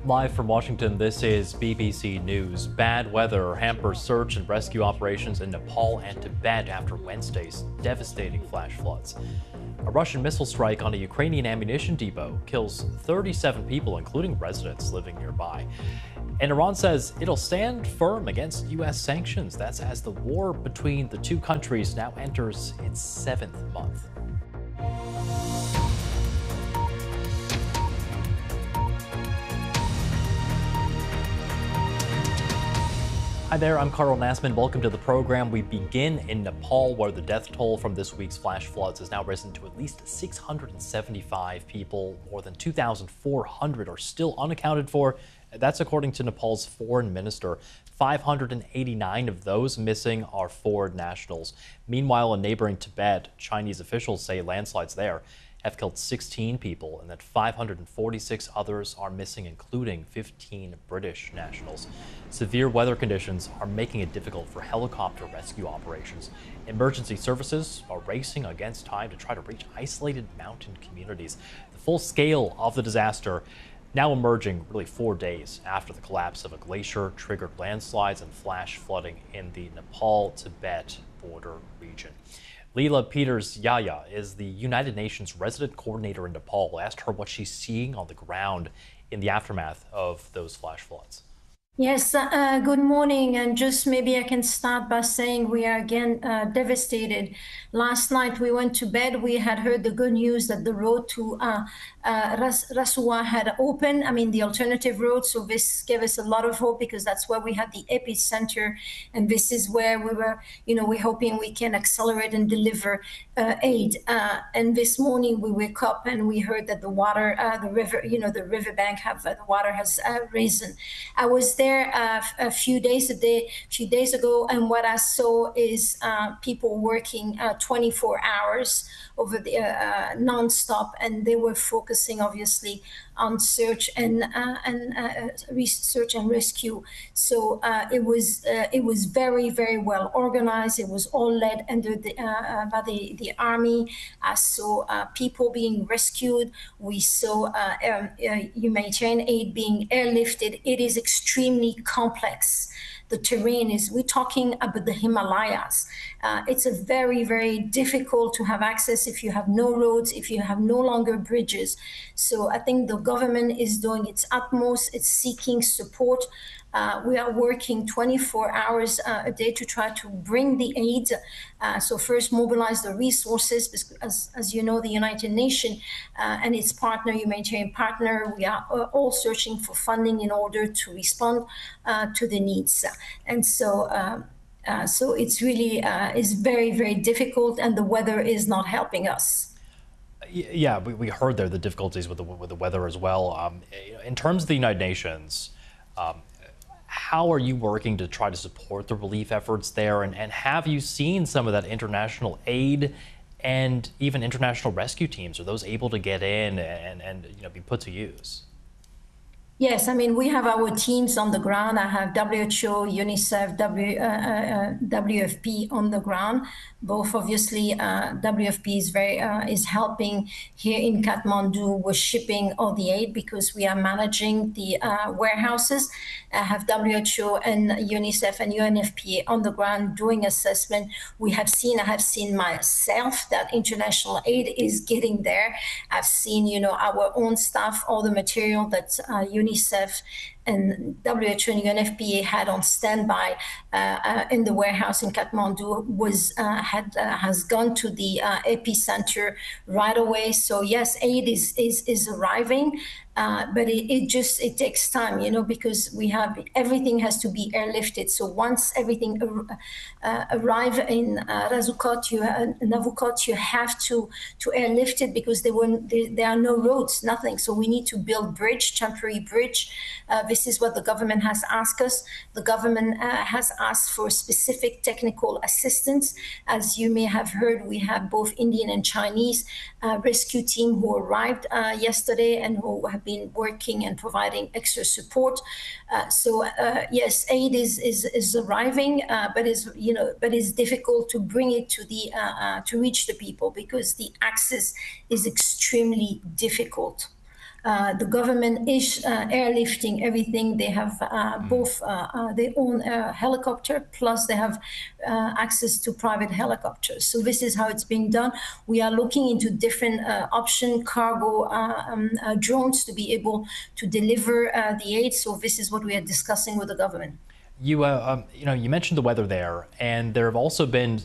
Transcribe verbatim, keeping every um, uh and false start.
Live from Washington, this is B B C News. Bad weather hampers search and rescue operations in Nepal and Tibet after Wednesday's devastating flash floods. A Russian missile strike on a Ukrainian ammunition depot kills thirty-seven people, including residents living nearby. And Iran says it'll stand firm against U S sanctions. That's as the war between the two countries now enters its seventh month. Hi there, I'm Carl Nassman. Welcome to the program. We begin in Nepal, where the death toll from this week's flash floods has now risen to at least six hundred seventy-five people. More than two thousand four hundred are still unaccounted for. That's according to Nepal's foreign minister. five hundred eighty-nine of those missing are foreign nationals. Meanwhile, in neighboring Tibet, Chinese officials say landslides there have killed sixteen people and that five hundred forty-six others are missing, including fifteen British nationals. Severe weather conditions are making it difficult for helicopter rescue operations. Emergency services are racing against time to try to reach isolated mountain communities. The full scale of the disaster now emerging really four days after the collapse of a glacier triggered landslides and flash flooding in the Nepal-Tibet border region. Leela Peters-Yaya is the United Nations resident coordinator in Nepal. I asked her what she's seeing on the ground in the aftermath of those flash floods. Yes, uh, good morning. And just maybe I can start by saying we are again uh, devastated. Last night we went to bed. We had heard the good news that the road to uh, uh, Ras Rasuwa had opened. I mean, the alternative road. So this gave us a lot of hope because that's where we had the epicenter. And this is where we were, you know, we're hoping we can accelerate and deliver uh, aid. Uh, and this morning we wake up and we heard that the water, uh, the river, you know, the riverbank have, uh, the water has uh, risen. I was there there uh, a few days a day, few days ago, and what I saw is uh, people working uh, twenty-four hours over the uh, uh, non-stop, and they were focusing obviously on search and uh, and uh, research and rescue. So uh, it was uh, it was very very well organized. It was all led under the uh, uh, by the the army. I saw uh, people being rescued. We saw uh, um, uh, humanitarian aid being airlifted. It is extremely complex. The terrain is, we're talking about the Himalayas. Uh, it's a very, very difficult to have access if you have no roads, if you have no longer bridges. So I think the government is doing its utmost. It's seeking support. Uh, we are working twenty-four hours uh, a day to try to bring the aid. Uh, so first mobilize the resources, because as, as you know, the United Nations uh, and its partner, humanitarian partner, we are all searching for funding in order to respond uh, to the needs. And so uh, uh, so it's really uh, is very, very difficult, and the weather is not helping us. Yeah, we, we heard there the difficulties with the, with the weather as well. Um, in terms of the United Nations, um, how are you working to try to support the relief efforts there? And, and have you seen some of that international aid and even international rescue teams? Are those able to get in and, and you know, be put to use? Yes, I mean, we have our teams on the ground. I have W H O, UNICEF, w, uh, uh, W F P on the ground. Both, obviously, uh, W F P is very uh, is helping here in Kathmandu with shipping all the aid because we are managing the uh, warehouses. I have W H O and UNICEF and U N F P A on the ground doing assessment. We have seen, I have seen myself that international aid is getting there. I've seen, you know, our own staff, all the material that uh, UNICEF and W H O and U N F P A had on standby uh, uh, in the warehouse in Kathmandu was uh, had uh, has gone to the uh, epicenter right away. So yes, aid is is is arriving. Uh, but it, it just, it takes time, you know, because we have, everything has to be airlifted. So once everything ar uh, arrive in uh, Razukot, you, uh, Navukot, you have to, to airlift it because there, were, there, there are no roads, nothing. So we need to build bridge, temporary bridge. Uh, this is what the government has asked us. The government uh, has asked for specific technical assistance. As you may have heard, we have both Indian and Chinese uh, rescue team who arrived uh, yesterday and who have been working and providing extra support. Uh, so uh, yes, aid is is, is arriving, uh, but is you know, but it's difficult to bring it to the uh, uh, to reach the people because the access is extremely difficult. Uh, the government is uh, airlifting everything. They have uh, Mm. both uh, uh, their own uh, helicopter, plus they have uh, access to private helicopters. So this is how it's being done. We are looking into different uh, option cargo uh, um, uh, drones to be able to deliver uh, the aid. So this is what we are discussing with the government. You, uh, um, you know, you mentioned the weather there, and there have also been